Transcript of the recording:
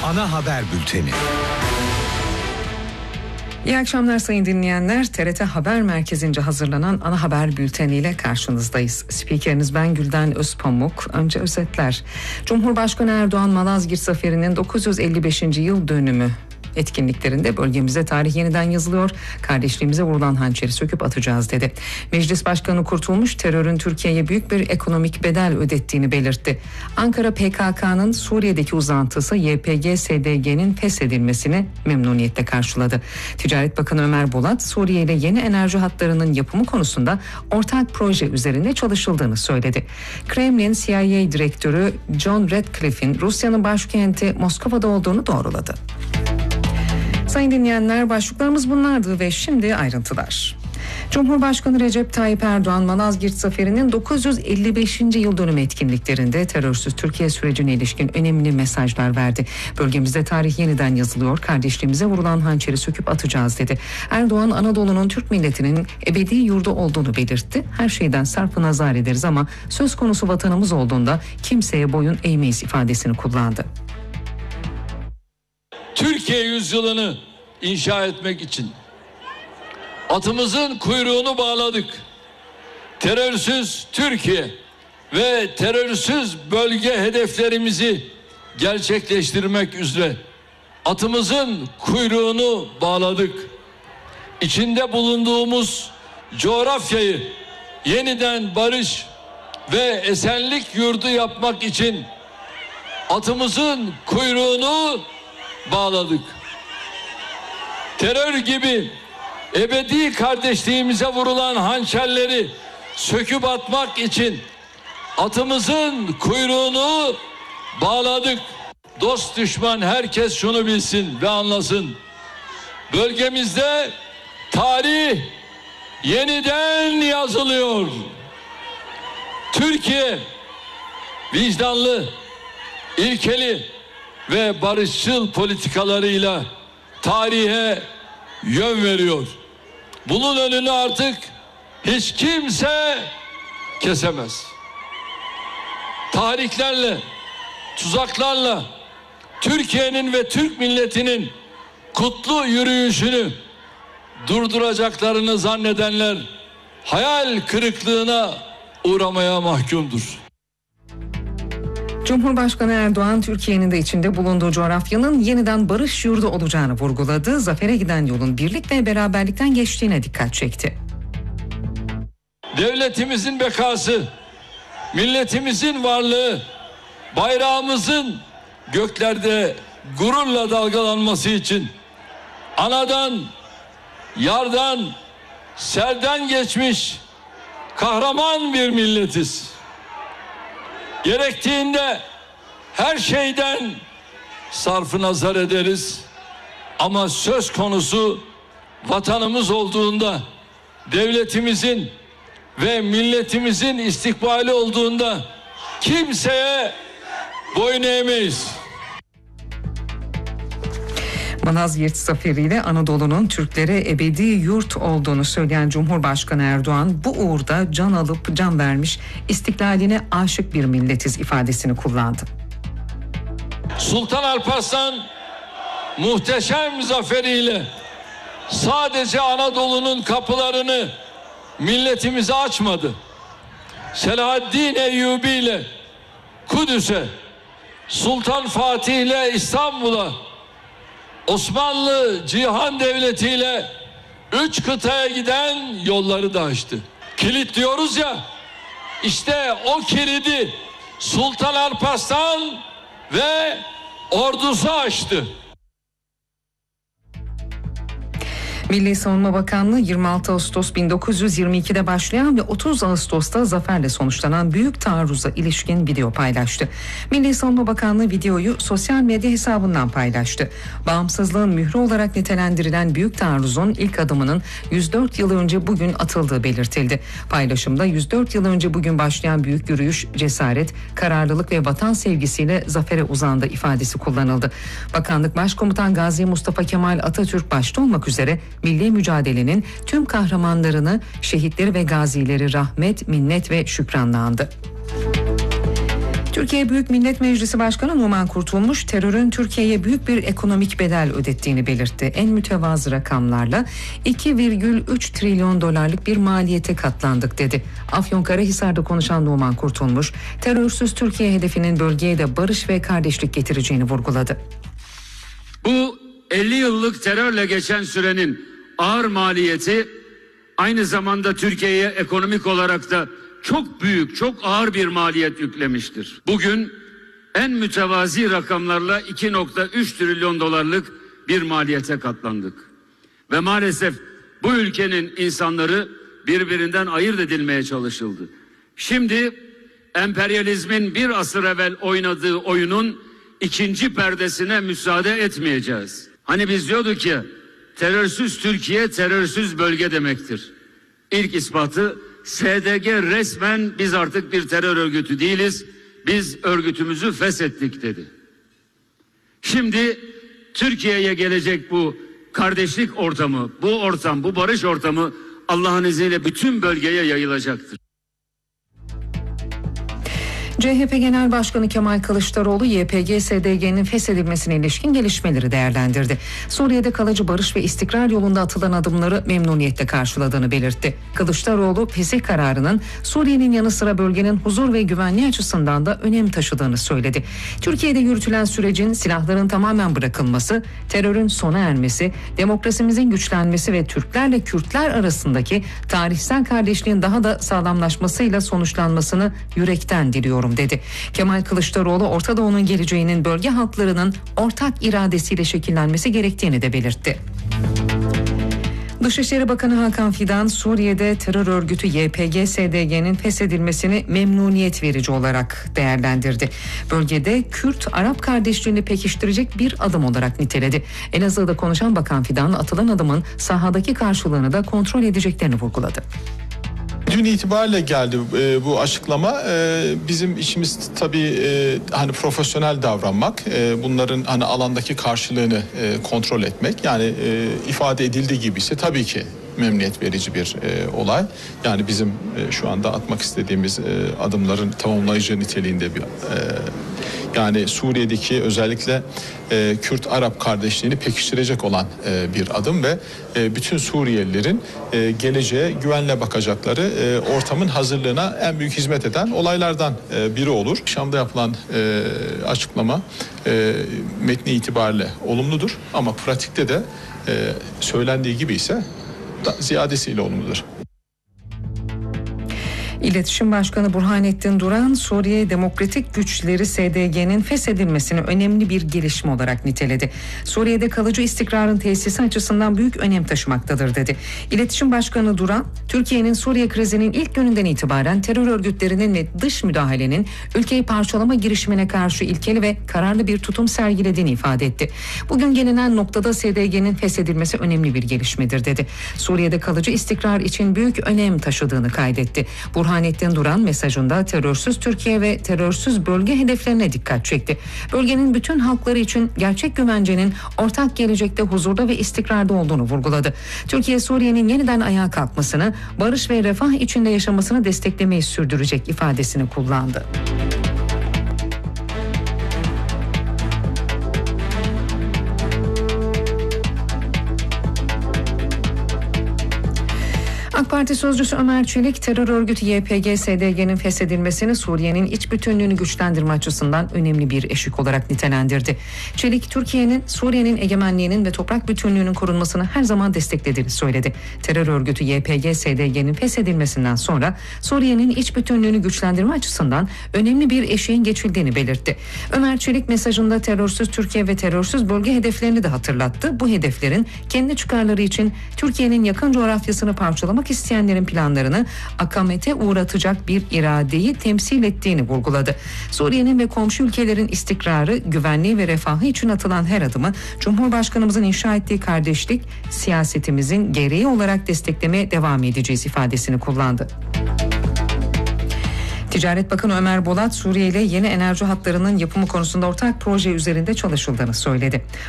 Ana haber bülteni. İyi akşamlar sayın dinleyenler. TRT Haber Merkezi'nce hazırlanan ana haber bülteniyle karşınızdayız. Spikeriniz ben Gülden Özpamuk. Önce özetler. Cumhurbaşkanı Erdoğan Malazgirt Zaferi'nin 955. yıl dönümü etkinliklerinde bölgemize tarih yeniden yazılıyor. Kardeşliğimize vurulan hançeri söküp atacağız dedi. Meclis Başkanı Kurtulmuş terörün Türkiye'ye büyük bir ekonomik bedel ödettiğini belirtti. Ankara PKK'nın Suriye'deki uzantısı YPG-SDG'nin feshedilmesini memnuniyetle karşıladı. Ticaret Bakanı Ömer Bolat, Suriye ile yeni enerji hatlarının yapımı konusunda ortak proje üzerinde çalışıldığını söyledi. Kremlin CIA Direktörü John Ratcliffe'in Rusya'nın başkenti Moskova'da olduğunu doğruladı. Sayın dinleyenler, başlıklarımız bunlardı ve şimdi ayrıntılar. Cumhurbaşkanı Recep Tayyip Erdoğan Malazgirt Zaferi'nin 955. yıl dönümü etkinliklerinde terörsüz Türkiye sürecine ilişkin önemli mesajlar verdi. Bölgemizde tarih yeniden yazılıyor, kardeşliğimize vurulan hançeri söküp atacağız dedi. Erdoğan, Anadolu'nun Türk milletinin ebedi yurdu olduğunu belirtti. Her şeyden sarfınazar ederiz ama söz konusu vatanımız olduğunda kimseye boyun eğmeyiz ifadesini kullandı. Türkiye yüzyılını inşa etmek için atımızın kuyruğunu bağladık. Terörsüz Türkiye ve terörsüz bölge hedeflerimizi gerçekleştirmek üzere atımızın kuyruğunu bağladık. İçinde bulunduğumuz coğrafyayı yeniden barış ve esenlik yurdu yapmak için atımızın kuyruğunu bağladık. Terör gibi ebedi kardeşliğimize vurulan hançerleri söküp atmak için atımızın kuyruğunu bağladık. Dost düşman herkes şunu bilsin ve anlasın. Bölgemizde tarih yeniden yazılıyor. Türkiye vicdanlı, ilkeli ve barışçıl politikalarıyla tarihe yön veriyor. Bunun önünü artık hiç kimse kesemez. Tahriklerle, tuzaklarla Türkiye'nin ve Türk milletinin kutlu yürüyüşünü durduracaklarını zannedenler hayal kırıklığına uğramaya mahkumdur. Cumhurbaşkanı Erdoğan, Türkiye'nin de içinde bulunduğu coğrafyanın yeniden barış yurdu olacağını vurguladı. Zafere giden yolun birlik ve beraberlikten geçtiğine dikkat çekti. Devletimizin bekası, milletimizin varlığı, bayrağımızın göklerde gururla dalgalanması için anadan, yardan, serden geçmiş kahraman bir milletiz. Gerektiğinde her şeyden sarfınazar ederiz ama söz konusu vatanımız olduğunda, devletimizin ve milletimizin istikbali olduğunda kimseye boyun eğmeyiz. Malazgirt zaferiyle Anadolu'nun Türklere ebedi yurt olduğunu söyleyen Cumhurbaşkanı Erdoğan, bu uğurda can alıp can vermiş, istiklaline aşık bir milletiz ifadesini kullandı. Sultan Alparslan muhteşem zaferiyle sadece Anadolu'nun kapılarını milletimize açmadı. Selahaddin Eyyubi ile Kudüs'e, Sultan Fatih ile İstanbul'a, Osmanlı Cihan Devleti ile 3 kıtaya giden yolları da açtı. Kilit diyoruz ya, işte o kilidi Sultan Alparslan ve ordusu açtı. Milli Savunma Bakanlığı 26 Ağustos 1922'de başlayan ve 30 Ağustos'ta zaferle sonuçlanan büyük taarruza ilişkin video paylaştı. Milli Savunma Bakanlığı videoyu sosyal medya hesabından paylaştı. Bağımsızlığın mührü olarak nitelendirilen büyük taarruzun ilk adımının 104 yıl önce bugün atıldığı belirtildi. Paylaşımda 104 yıl önce bugün başlayan büyük yürüyüş cesaret, kararlılık ve vatan sevgisiyle zafere uzandı ifadesi kullanıldı. Bakanlık Başkomutan Gazi Mustafa Kemal Atatürk başta olmak üzere milli mücadelenin tüm kahramanlarını, şehitleri ve gazileri rahmet, minnet ve şükranla andı. Türkiye Büyük Millet Meclisi Başkanı Numan Kurtulmuş, terörün Türkiye'ye büyük bir ekonomik bedel ödettiğini belirtti. En mütevazı rakamlarla 2,3 trilyon dolarlık bir maliyete katlandık dedi. Afyonkarahisar'da konuşan Numan Kurtulmuş, terörsüz Türkiye hedefinin bölgeye de barış ve kardeşlik getireceğini vurguladı. Bu 50 yıllık terörle geçen sürenin ağır maliyeti aynı zamanda Türkiye'ye ekonomik olarak da çok büyük, çok ağır bir maliyet yüklemiştir. Bugün en mütevazi rakamlarla 2,3 trilyon dolarlık bir maliyete katlandık. Ve maalesef bu ülkenin insanları birbirinden ayırt edilmeye çalışıldı. Şimdi emperyalizmin bir asır evvel oynadığı oyunun ikinci perdesine müsaade etmeyeceğiz. Hani biz diyorduk ya, terörsüz Türkiye, terörsüz bölge demektir. İlk ispatı SDG resmen biz artık bir terör örgütü değiliz, biz örgütümüzü feshettik dedi. Şimdi Türkiye'ye gelecek bu kardeşlik ortamı, bu ortam, bu barış ortamı Allah'ın izniyle bütün bölgeye yayılacaktır. CHP Genel Başkanı Kemal Kılıçdaroğlu, YPG-SDG'nin feshedilmesine ilişkin gelişmeleri değerlendirdi. Suriye'de kalıcı barış ve istikrar yolunda atılan adımları memnuniyetle karşıladığını belirtti. Kılıçdaroğlu, fesih kararının Suriye'nin yanı sıra bölgenin huzur ve güvenliği açısından da önem taşıdığını söyledi. Türkiye'de yürütülen sürecin silahların tamamen bırakılması, terörün sona ermesi, demokrasimizin güçlenmesi ve Türklerle Kürtler arasındaki tarihsel kardeşliğin daha da sağlamlaşmasıyla sonuçlanmasını yürekten diliyorum dedi. Kemal Kılıçdaroğlu, Orta Doğu'nun geleceğinin bölge halklarının ortak iradesiyle şekillenmesi gerektiğini de belirtti. Dışişleri Bakanı Hakan Fidan, Suriye'de terör örgütü YPG-SDG'nin feshedilmesini memnuniyet verici olarak değerlendirdi. Bölgede Kürt-Arap kardeşliğini pekiştirecek bir adım olarak niteledi. Elazığ'da konuşan Bakan Fidan, atılan adımın sahadaki karşılığını da kontrol edeceklerini vurguladı. Dün itibariyle geldi bu açıklama. Bizim işimiz tabii hani profesyonel davranmak, bunların hani alandaki karşılığını kontrol etmek. Yani ifade edildiği gibi ise tabii ki memnuniyet verici bir olay. Yani bizim şu anda atmak istediğimiz adımların tamamlayıcı niteliğinde bir yani Suriye'deki özellikle Kürt-Arap kardeşliğini pekiştirecek olan bir adım ve bütün Suriyelilerin geleceğe güvenle bakacakları ortamın hazırlığına en büyük hizmet eden olaylardan biri olur. Şam'da yapılan açıklama metni itibariyle olumludur ama pratikte de söylendiği gibi ise ziyadesiyle olumludur. İletişim Başkanı Burhanettin Duran, Suriye Demokratik Güçleri SDG'nin feshedilmesini önemli bir gelişme olarak niteledi. Suriye'de kalıcı istikrarın tesisi açısından büyük önem taşımaktadır dedi. İletişim Başkanı Duran, Türkiye'nin Suriye krizinin ilk gününden itibaren terör örgütlerinin ve dış müdahalenin ülkeyi parçalama girişimine karşı ilkeli ve kararlı bir tutum sergilediğini ifade etti. Bugün gelinen noktada SDG'nin feshedilmesi önemli bir gelişmedir dedi. Suriye'de kalıcı istikrar için büyük önem taşıdığını kaydetti. Burhanettin Duran mesajında terörsüz Türkiye ve terörsüz bölge hedeflerine dikkat çekti. Bölgenin bütün halkları için gerçek güvencenin ortak gelecekte huzurda ve istikrarda olduğunu vurguladı. Türkiye, Suriye'nin yeniden ayağa kalkmasını, barış ve refah içinde yaşamasını desteklemeyi sürdürecek ifadesini kullandı. AK Parti sözcüsü Ömer Çelik, terör örgütü YPG-SDG'nin feshedilmesini Suriye'nin iç bütünlüğünü güçlendirme açısından önemli bir eşik olarak nitelendirdi. Çelik, Türkiye'nin Suriye'nin egemenliğinin ve toprak bütünlüğünün korunmasını her zaman desteklediğini söyledi. Terör örgütü YPG-SDG'nin feshedilmesinden sonra Suriye'nin iç bütünlüğünü güçlendirme açısından önemli bir eşiğin geçildiğini belirtti. Ömer Çelik mesajında terörsüz Türkiye ve terörsüz bölge hedeflerini de hatırlattı. Bu hedeflerin kendi çıkarları için Türkiye'nin yakın coğrafyasını parçalamak isteyenlerin planlarını akamete uğratacak bir iradeyi temsil ettiğini vurguladı. Suriye'nin ve komşu ülkelerin istikrarı, güvenliği ve refahı için atılan her adımı Cumhurbaşkanımızın inşa ettiği kardeşlik siyasetimizin gereği olarak desteklemeye devam edeceğiz ifadesini kullandı. Ticaret Bakanı Ömer Bolat, Suriye ile yeni enerji hatlarının yapımı konusunda ortak proje üzerinde çalışıldığını söyledi.